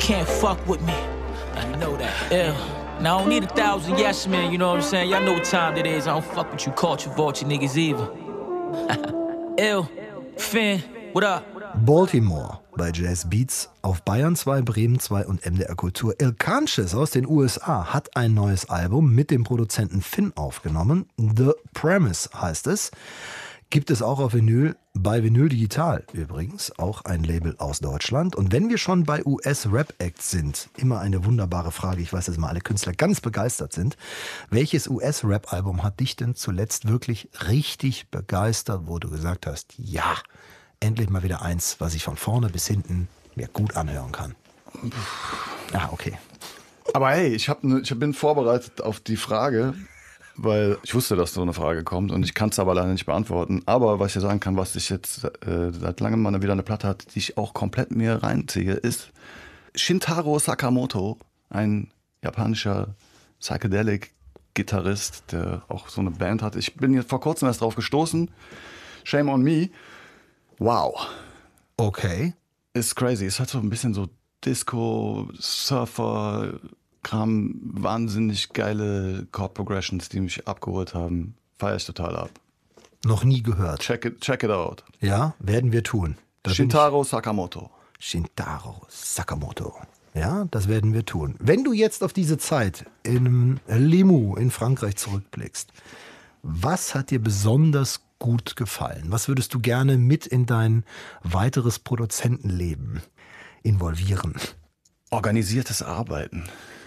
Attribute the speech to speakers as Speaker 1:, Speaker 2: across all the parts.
Speaker 1: can't fuck with me. I know that. Yeah. Now I don't need 1,000 yes men, you know what I'm saying? Y'all know what time it is. I don't fuck with you culture vulture niggas either. Ill, Finn, what up?
Speaker 2: Baltimore bei Jazz Beats auf Bayern 2, Bremen 2 und MDR Kultur. Il Canches aus den USA hat ein neues Album mit dem Produzenten Finn aufgenommen. The Premise heißt es. Gibt es auch auf Vinyl, bei Vinyl Digital übrigens, auch ein Label aus Deutschland. Und wenn wir schon bei US-Rap-Acts sind, immer eine wunderbare Frage, ich weiß, dass mal alle Künstler ganz begeistert sind. Welches US-Rap-Album hat dich denn zuletzt wirklich richtig begeistert, wo du gesagt hast, ja, endlich mal wieder eins, was ich von vorne bis hinten mir gut anhören kann? Ah, okay.
Speaker 3: Aber hey, ich bin vorbereitet auf die Frage, weil ich wusste, dass so eine Frage kommt und ich kann es aber leider nicht beantworten. Aber was ich dir sagen kann, was ich jetzt seit langem mal wieder eine Platte hat, die ich auch komplett mir reinziehe, ist Shintaro Sakamoto, ein japanischer Psychedelic-Gitarrist, der auch so eine Band hat. Ich bin jetzt vor kurzem erst drauf gestoßen. Shame on me. Wow.
Speaker 2: Okay.
Speaker 3: Ist crazy. Es hat so ein bisschen so Disco, Surfer, Kram, wahnsinnig geile Chord Progressions, die mich abgeholt haben. Feier ich total ab.
Speaker 2: Noch nie gehört.
Speaker 3: Check it out.
Speaker 2: Ja, werden wir tun.
Speaker 3: Shintaro Sakamoto.
Speaker 2: Shintaro Sakamoto. Ja, das werden wir tun. Wenn du jetzt auf diese Zeit in Limoux in Frankreich zurückblickst, was hat dir besonders gut gefallen? Was würdest du gerne mit in dein weiteres Produzentenleben involvieren?
Speaker 3: Organisiertes Arbeiten.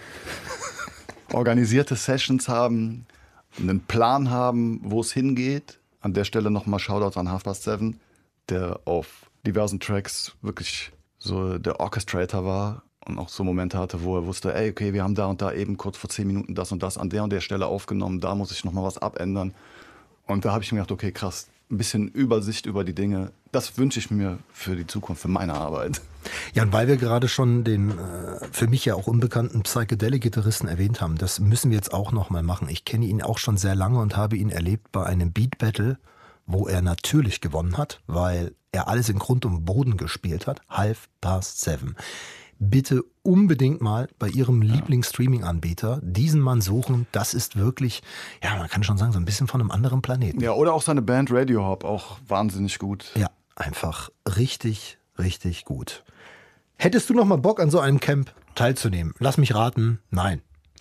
Speaker 3: Organisierte Sessions haben, einen Plan haben, wo es hingeht. An der Stelle nochmal Shoutouts an 7:30, der auf diversen Tracks wirklich so der Orchestrator war und auch so Momente hatte, wo er wusste, ey, okay, wir haben da und da eben kurz vor 10 Minuten das und das an der und der Stelle aufgenommen, da muss ich nochmal was abändern. Und da habe ich mir gedacht, okay, krass, ein bisschen Übersicht über die Dinge, das wünsche ich mir für die Zukunft, für meine Arbeit.
Speaker 2: Ja, und weil wir gerade schon den für mich ja auch unbekannten Psychedelic-Gitarristen erwähnt haben, das müssen wir jetzt auch nochmal machen. Ich kenne ihn auch schon sehr lange und habe ihn erlebt bei einem Beat-Battle, wo er natürlich gewonnen hat, weil er alles in Grund und Boden gespielt hat. 7:30. Bitte unbedingt mal bei Ihrem Lieblings-Streaming-Anbieter diesen Mann suchen. Das ist wirklich, ja, man kann schon sagen, so ein bisschen von einem anderen Planeten.
Speaker 3: Ja, oder auch seine Band Radio Hop, auch wahnsinnig gut.
Speaker 2: Ja, einfach richtig, richtig gut. Hättest du noch mal Bock, an so einem Camp teilzunehmen? Lass mich raten, nein.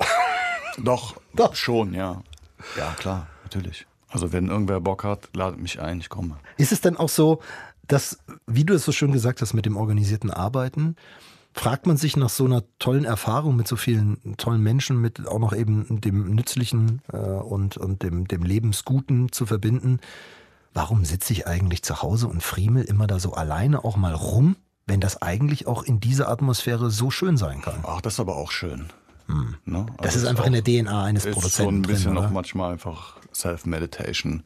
Speaker 3: Doch, schon, ja. Ja, klar, natürlich. Also wenn irgendwer Bock hat, ladet mich ein, ich komme.
Speaker 2: Ist es denn auch so, dass, wie du es so schön gesagt hast mit dem organisierten Arbeiten, fragt man sich nach so einer tollen Erfahrung mit so vielen tollen Menschen, mit auch noch eben dem Nützlichen und dem Lebensguten zu verbinden, warum sitze ich eigentlich zu Hause und friemel immer da so alleine auch mal rum, wenn das eigentlich auch in dieser Atmosphäre so schön sein kann?
Speaker 3: Ach, das ist aber auch schön. Ne? Also
Speaker 2: das ist einfach in der DNA eines Produzenten
Speaker 3: ist so ein bisschen
Speaker 2: drin,
Speaker 3: auch manchmal einfach Self-Meditation.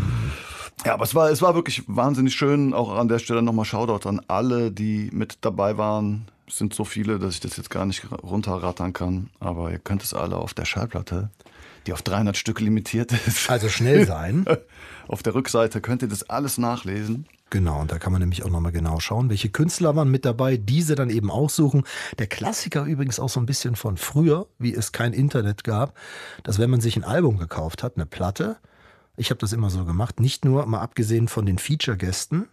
Speaker 3: Ja, aber es war wirklich wahnsinnig schön. Auch an der Stelle nochmal Shoutout an alle, die mit dabei waren. Es sind so viele, dass ich das jetzt gar nicht runterrattern kann. Aber ihr könnt es alle auf der Schallplatte, die auf 300 Stück limitiert ist.
Speaker 2: Also schnell sein.
Speaker 3: Auf der Rückseite könnt ihr das alles nachlesen.
Speaker 2: Genau, und da kann man nämlich auch nochmal genau schauen, welche Künstler waren mit dabei, diese dann eben aussuchen. Der Klassiker übrigens auch so ein bisschen von früher, wie es kein Internet gab, dass wenn man sich ein Album gekauft hat, eine Platte, ich habe das immer so gemacht, nicht nur mal abgesehen von den Feature-Gästen,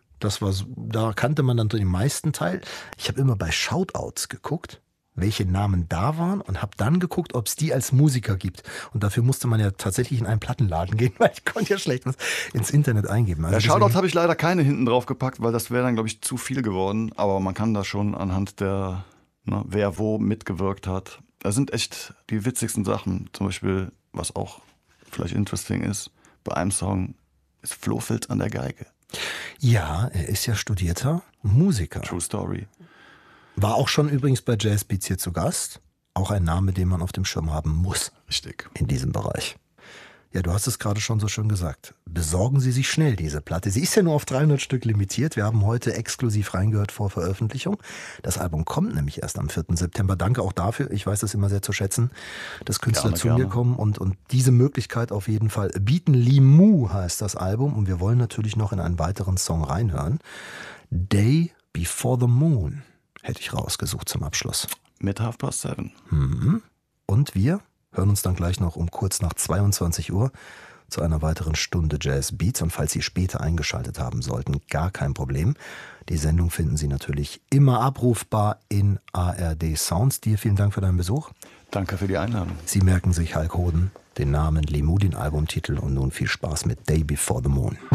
Speaker 2: da kannte man dann den meisten Teil. Ich habe immer bei Shoutouts geguckt, welche Namen da waren und habe dann geguckt, ob es die als Musiker gibt. Und dafür musste man ja tatsächlich in einen Plattenladen gehen, weil ich konnte ja schlecht was ins Internet eingeben. Also
Speaker 3: Shoutouts habe ich leider keine hinten drauf gepackt, weil das wäre dann, glaube ich, zu viel geworden. Aber man kann da schon anhand der, wer wo mitgewirkt hat. Da sind echt die witzigsten Sachen. Zum Beispiel, was auch vielleicht interesting ist, bei einem Song ist Flohfilz an der Geige.
Speaker 2: Ja, er ist ja studierter Musiker.
Speaker 3: True Story.
Speaker 2: War auch schon übrigens bei Jazz Beats hier zu Gast. Auch ein Name, den man auf dem Schirm haben muss.
Speaker 3: Richtig.
Speaker 2: In diesem Bereich. Ja, du hast es gerade schon so schön gesagt. Besorgen Sie sich schnell diese Platte. Sie ist ja nur auf 300 Stück limitiert. Wir haben heute exklusiv reingehört vor Veröffentlichung. Das Album kommt nämlich erst am 4. September. Danke auch dafür. Ich weiß das immer sehr zu schätzen, dass Künstler zu mir kommen und diese Möglichkeit auf jeden Fall bieten. Limoux heißt das Album und wir wollen natürlich noch in einen weiteren Song reinhören. Day Before the Moon. hätte ich rausgesucht zum Abschluss.
Speaker 3: Mit 7:30.
Speaker 2: Und wir hören uns dann gleich noch um kurz nach 22 Uhr zu einer weiteren Stunde Jazz Beats. Und falls Sie später eingeschaltet haben sollten, gar kein Problem. Die Sendung finden Sie natürlich immer abrufbar in ARD Sounds. Dir vielen Dank für deinen Besuch.
Speaker 3: Danke für die Einladung.
Speaker 2: Sie merken sich Hulk Hoden, den Namen, Limousin-Albumtitel und nun viel Spaß mit Day Before the Moon.